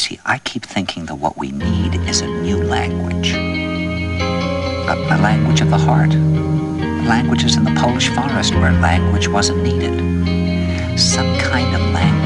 See, I keep thinking that what we need is a new language. A language of the heart. Languages in the Polish forest where language wasn't needed. Some kind of language